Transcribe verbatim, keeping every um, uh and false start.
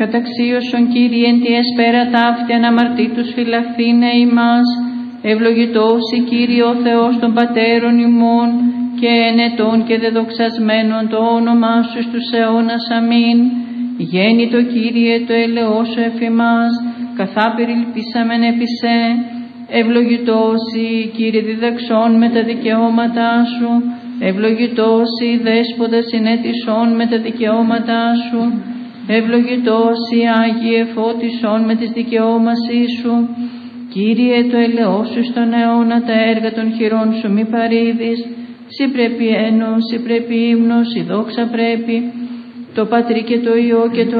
Καταξίωσον Κύριε εν τη εσπέρα ταύτη αναμαρτήτους φυλαχθήνε ημάς. Ευλογητός η Κύριε ο Θεός των πατέρων ημών και ενετών και δεδοξασμένων το όνομά σου στους αιώνας. Αμήν. Γέννητο Κύριε το ελεός σου εφ' ημάς, καθά περιλυπήσαμεν επί σε. Ευλογητός η Κύριε διδαξών με τα δικαιώματά σου. Ευλογητός η δέσποτα συνέτησον με τα δικαιώματά σου. Ευλογητός η Άγιε φώτισον με τις δικαιώμασή σου. Κύριε το ελεός σου στον αιώνα τα έργα των χειρών σου μη παρήδεις. Συ πρέπει ένος, συ πρέπει ύμνος, η δόξα πρέπει. Το Πατρί και το Υιό και το